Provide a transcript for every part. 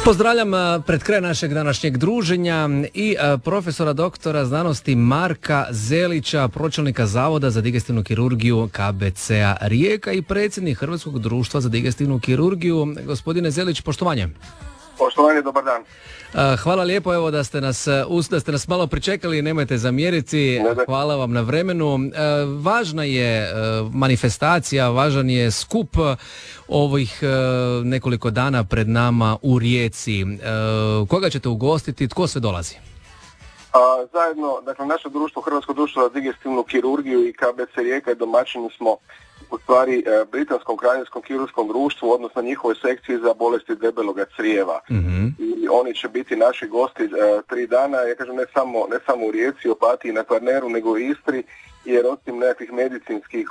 Pozdravljam pred kraj našeg današnjeg druženja i profesora doktora znanosti Marka Zelića, pročelnika Zavoda za digestivnu kirurgiju KBC-a Rijeka i predsjednik Hrvatskog društva za digestivnu kirurgiju. Gospodine Zelić, poštovanje. Poštovanje, dobar dan. Hvala lijepo evo da ste nas malo pričekali, nemojte zamjeriti. Hvala vam na vremenu. Važna je manifestacija, važan je skup ovih nekoliko dana pred nama u Rijeci. Koga ćete ugostiti, tko sve dolazi? Zajedno, dakle, naše društvo, Hrvatsko društvo za digestivnu kirurgiju i KBC Rijeka i domaćini smo u stvari Britanskom kraljinskom kirurškom društvu, odnosno njihovoj sekciji za bolesti debeloga crijeva. Mm-hmm. I oni će biti naši gosti 3 dana, ja kažem ne samo u Rijeci, Opatiji i na Kvarneru, nego u Istri, jer osim nekakvih medicinskih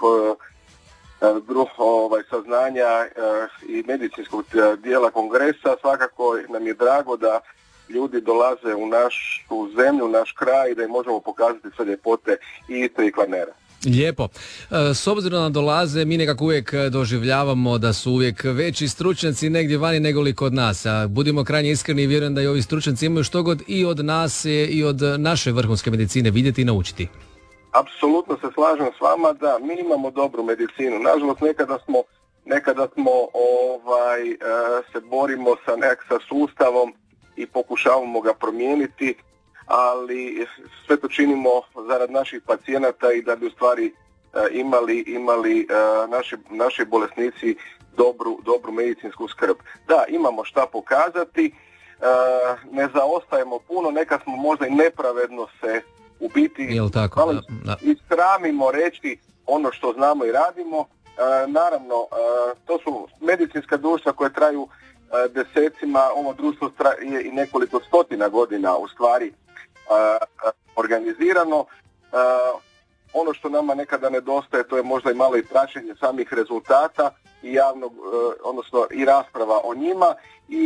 saznanja i medicinskog dijela kongresa, svakako nam je drago da ljudi dolaze u našu zemlju, u naš kraj i da im možemo pokazati sve ljepote i Istre i Kvarnera. Lijepo. S obzirom da dolaze, mi nekako uvijek doživljavamo da su uvijek veći stručnjaci negdje vani nego li kod nas. Budimo krajnje iskreni i vjerujem da i ovi stručnjaci imaju što god i od nas i od naše vrhunske medicine vidjeti i naučiti. Apsolutno se slažem s vama da mi imamo dobru medicinu. Nažalost, nekada smo se borimo sa sustavom i pokušavamo ga promijeniti, ali sve to činimo zarad naših pacijenata i da bi u stvari imali naši bolesnici dobru medicinsku skrb. Da, imamo šta pokazati, ne zaostajemo puno, nekad smo možda i nepravedno se u biti i sramimo reći ono što znamo i radimo. Naravno, to su medicinska društva koje traju desecima, ovo društvo je i nekoliko stotina godina u stvari organizirano. Ono što nama nekada nedostaje, to je možda i malo i praćenje samih rezultata i javnog, odnosno i rasprava o njima, i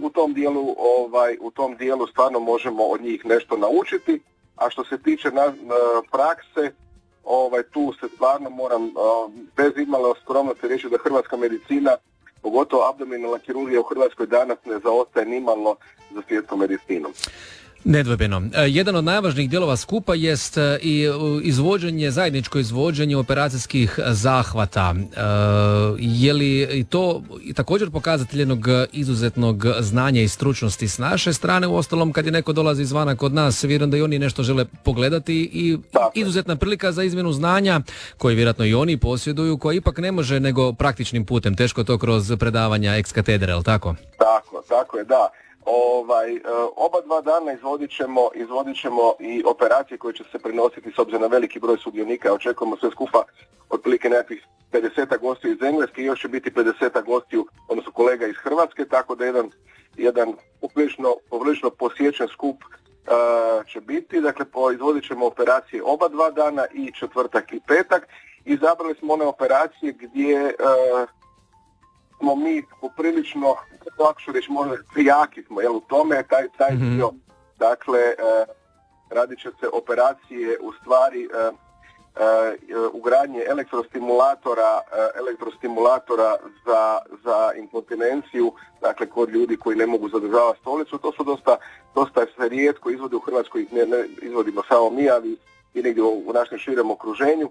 u tom dijelu stvarno možemo od njih nešto naučiti. A što se tiče prakse, tu se stvarno moram bez imalo skromnosti reći da hrvatska medicina, pogotovo abdominalna kirurgija u Hrvatskoj danas ne zaostaje nimalo za svjetskom medicinom. Nedvojbeno. Jedan od najvažnijih dijelova skupa jest i zajedničko izvođenje operacijskih zahvata. Je li to također pokazatelj jednog izuzetnog znanja i stručnosti s naše strane? Uostalom, kad je neko dolazi izvana kod nas, vjerujem da i oni nešto žele pogledati i izuzetna prilika za izmjenu znanja, koji vjerojatno i oni posjeduju, koja ipak ne može nego praktičnim putem, teško to kroz predavanja ex katedre, je li tako? Tako je, da. Oba 2 dana izvodit ćemo i operacije koje će se prenositi s obzirom na veliki broj sudionika. Očekujemo sve skupa otprilike nekakvih 50 gostiju iz Engleske i još će biti 50 gostiju, odnosno kolega iz Hrvatske, tako da jedan poprilično posjećen skup će biti. Dakle, izvodit ćemo operacije oba 2 dana, i četvrtak i petak. Izabrali smo one operacije gdje smo mi poprilično, tako ću reći, možda jaki smo, u tome taj dio. Dakle, radit će se operacije u stvari ugradnje elektrostimulatora za inkontinenciju, dakle kod ljudi koji ne mogu zadržavati stolicu. To su dosta se rijetko izvode u Hrvatskoj, ne izvodimo samo mi, ali i negdje u našem širem okruženju.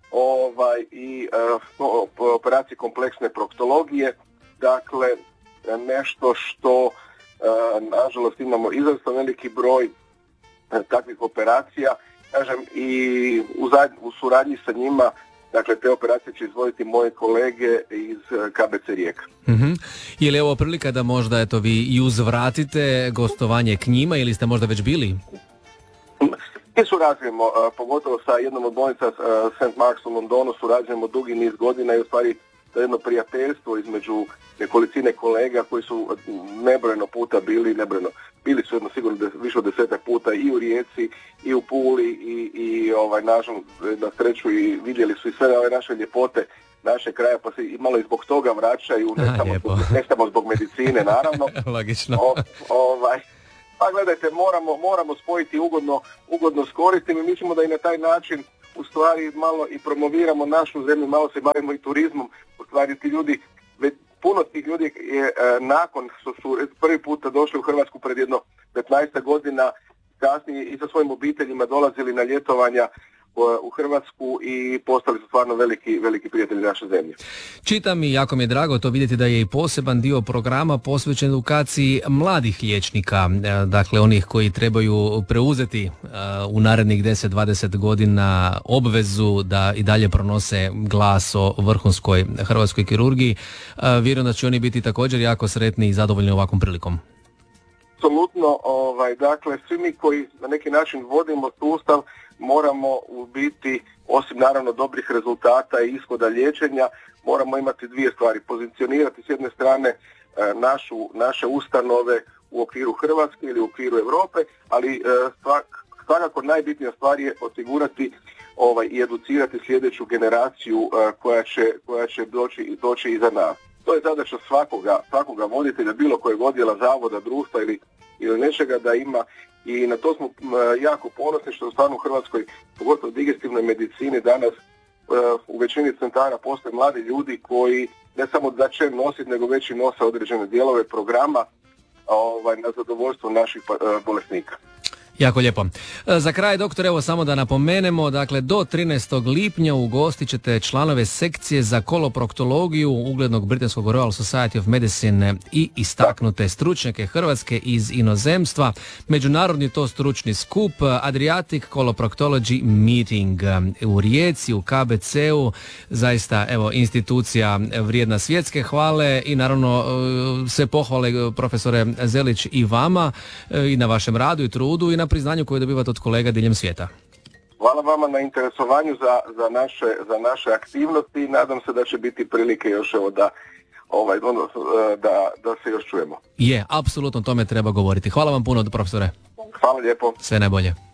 Operacije kompleksne proktologije, dakle nešto što nažalost imamo izrazito veliki broj takvih operacija, kažem, i u suradnji sa njima, dakle te operacije će izvoditi moje kolege iz KBC Rijeka. Mm-hmm. Je li ovo prilika da možda vi i uzvratite gostovanje k njima, ili ste možda već bili? Mi surađujemo, pogotovo sa jednom od bolnica St. Mark's u Londonu, surađujemo dugi niz godina i u stvari jedno prijateljstvo između nekolicine kolega koji su nebrojeno puta bili su jedno sigurno više od 10 puta i u Rijeci i u Puli i nažalost na sreću i vidjeli su i sve ove naše ljepote naše kraja, pa se i malo i zbog toga vraćaju, ne samo zbog medicine, naravno. Logično. Pa gledajte, moramo spojiti ugodno s koristim i mislimo da i na taj način u stvari malo i promoviramo našu zemlju, malo se bavimo i turizmom. U stvari ti ljudi puno tih ljudi je nakon što su prvi puta došli u Hrvatsku pred jedno 15 godina, kasnije i sa svojim obiteljima dolazili na ljetovanja u Hrvatsku i postali su stvarno veliki prijatelji naše zemlje. Čitam i jako mi je drago to vidjeti da je i poseban dio programa posvećen edukaciji mladih liječnika, dakle onih koji trebaju preuzeti u narednih 10-20 godina obvezu da i dalje pronose glas o vrhunskoj hrvatskoj kirurgiji. Vjerujem da će oni biti također jako sretni i zadovoljni ovakvom prilikom. Apsolutno, dakle, svi mi koji na neki način vodimo sustav moramo u biti, osim naravno dobrih rezultata i ishoda liječenja, moramo imati dvije stvari. Pozicionirati s jedne strane naše ustanove u okviru Hrvatske ili u okviru Europe, ali svakako najbitnija stvar je osigurati i educirati sljedeću generaciju koja će doći iza nas. To je zadaća svakoga voditelja, bilo kojeg odjela, zavoda, društva ili nečega da ima, i na to smo jako ponosni što stvarno u Hrvatskoj, pogotovo u digestivnoj medicini danas u većini centara postoje mladi ljudi koji ne samo da će nositi, nego već i nose određene dijelove programa na zadovoljstvo naših bolesnika. Jako lijepo. Za kraj, doktor, evo samo da napomenemo, dakle do 13. lipnja ugostit ćete članove sekcije za koloproktologiju uglednog britanskog Royal Society of Medicine i istaknute stručnjake Hrvatske iz inozemstva. Međunarodni to stručni skup Adriatic Coloproctology Meeting u Rijeci, u KBC-u. Zaista, evo, institucija vrijedna svjetske hvale i naravno sve pohvale, profesore Zelić, i vama i na vašem radu i trudu i na priznanju koje dobivate od kolega diljem svijeta. Hvala vama na interesovanju za naše aktivnosti i nadam se da će biti prilike još da se još čujemo. Je, apsolutno tome treba govoriti. Hvala vam puno, profesore. Hvala lijepo. Sve najbolje.